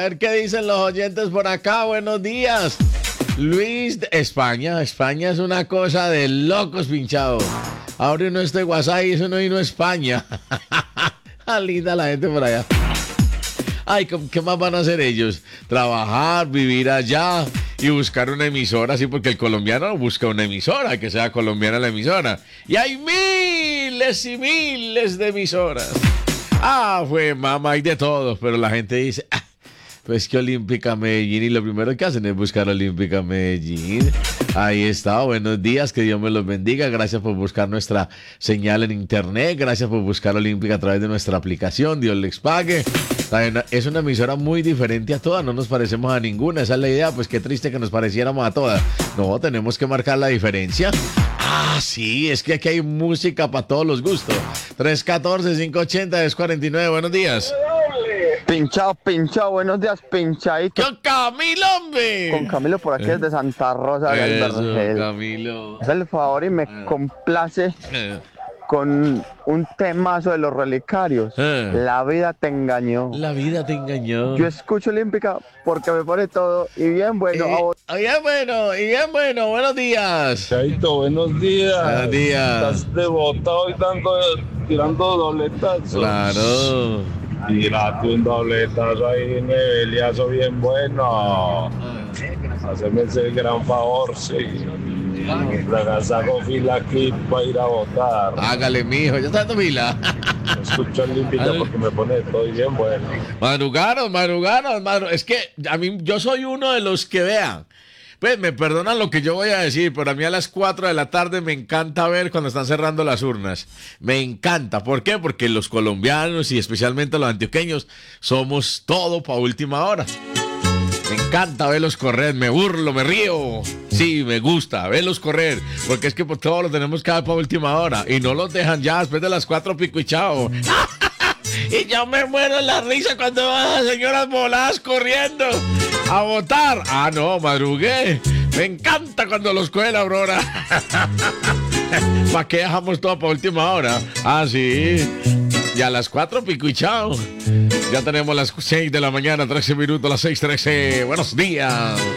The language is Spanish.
ver qué dicen los oyentes por acá. Buenos días. Luis, España es una cosa de locos, pinchado. Abre uno este WhatsApp y eso no vino a España. Linda la gente por allá. Ay, ¿qué más van a hacer ellos? Trabajar, vivir allá y buscar una emisora, sí, porque el colombiano busca una emisora, que sea colombiana la emisora. Y hay miles y miles de emisoras. Fue mamá, hay de todo, pero la gente dice, pues que Olímpica Medellín, y lo primero que hacen es buscar Olímpica Medellín. Ahí está, buenos días, que Dios me los bendiga, gracias por buscar nuestra señal en internet, gracias por buscar Olímpica a través de nuestra aplicación, Dios les pague. Es una emisora muy diferente a todas, no nos parecemos a ninguna, esa es la idea, pues qué triste que nos pareciéramos a todas. No, tenemos que marcar la diferencia. Sí, es que aquí hay música para todos los gustos. 314-580-1049, buenos días. Pinchado, buenos días, pinchadito. ¡Con Camilo, hombre! Con Camilo por aquí desde Santa Rosa del Vergel. Camilo. Es el favor y me complace con un temazo de los relicarios. La vida te engañó. La vida te engañó. Yo escucho Olímpica porque me pone todo y bien bueno. Bien bueno, buenos días. Chaito, buenos días. Buenos días. Estás devotado y tirando dobletazos. Claro. Tírate un dobletazo ahí, Neveliazo, bien bueno. Haceme ese gran favor, sí. Saco fila aquí para ir a votar. Hágale, mijo, ya está en tu fila. Escucho Olímpica porque me pone todo bien bueno. Madrugaron. Es que yo soy uno de los que vean. Pues me perdonan lo que yo voy a decir, pero a mí a las 4 de la tarde me encanta ver cuando están cerrando las urnas. Me encanta. ¿Por qué? Porque los colombianos y especialmente los antioqueños somos todo para última hora. Me encanta verlos correr, me burlo, me río. Sí, me gusta verlos correr, porque es que por todo lo tenemos que dar para última hora. Y no los dejan ya después de las 4 pico y chao. Y yo me muero en la risa cuando van las señoras voladas corriendo a votar. No, madrugué. Me encanta cuando los coge la aurora. ¿Para qué dejamos todo para última hora? Sí. Y a las 4 pico y chao. Ya tenemos las 6 de la mañana, 13 minutos, las 6:13. Buenos días.